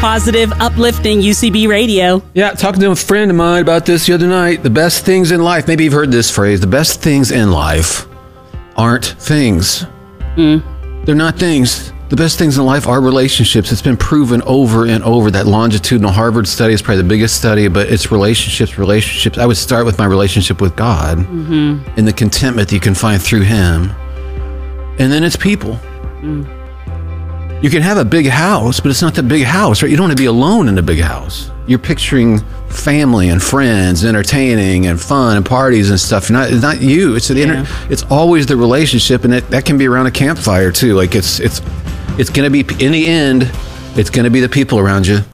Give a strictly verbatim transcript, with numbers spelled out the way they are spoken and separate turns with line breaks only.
positive, uplifting U C B radio.
Yeah, talking to a friend of mine about this the other night. The best things in life, maybe you've heard this phrase, the best things in life aren't things.
Mm.
They're not things. The best things in life are relationships. It's been proven over and over. That longitudinal Harvard study is probably the biggest study, but it's relationships, relationships. I would start with my relationship with God
mm-hmm.
and the contentment that you can find through Him. And then it's people.
Mm.
You can have a big house, but it's not the big house, right? You don't want to be alone in a big house. You're picturing family and friends, entertaining and fun and parties and stuff. Not, it's not you. It's an
Yeah.
inter, It's always the relationship, and it, that can be around a campfire too. Like it's it's it's going to be in the end. It's going to be the people around you.